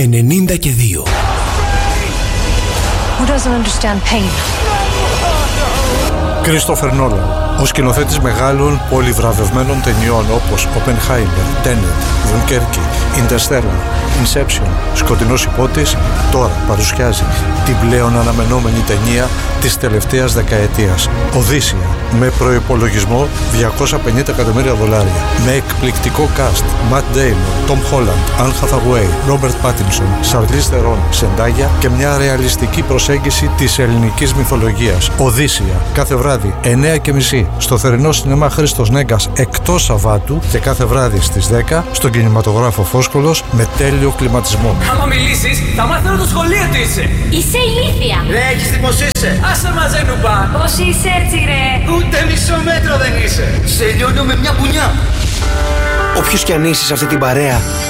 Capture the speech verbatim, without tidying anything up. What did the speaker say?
ενενήντα και δύο. Who doesn't understand pain? Κρίστοφερ Νόλαν, ο σκηνοθέτης μεγάλων πολυβραβευμένων ταινιών όπως Oppenheimer, Tenet, Dunkerque, Interstellar, Inception, Σκοτεινός υπότης, τώρα παρουσιάζει την πλέον αναμενόμενη ταινία της τελευταίας δεκαετίας, Οδύσσεια, με προϋπολογισμό διακόσια πενήντα εκατομμύρια δολάρια, με εκπληκτικό cast, Matt Damon, Tom Holland, Anne Hathaway, Robert Pattinson, Charlize Theron, Zendaya και μια ρεαλιστική προσέγγιση της ελληνικής μυθολογίας. Οδύσσεια, κάθε βράδυ εννέα και μισή στο θερινό σινεμά Χρήστος Νέγκας εκτός Σαββάτου και κάθε βράδυ στις δέκα στον κινηματογράφο Φόσκολος με τέλειο κλιματισμό. Άμα μιλήσεις, θα μάθω το σχολείο τι είσαι. Είσαι ηλίθια. Ρε, έχεις τι πως είσαι. Άσε μαζέ νουπά. Πώς είσαι έτσι ρε. Ούτε μισό μέτρο δεν είσαι. Σε λιώνω με μια πουνιά. Όποιος κι αν είσαι σε αυτή την παρέα,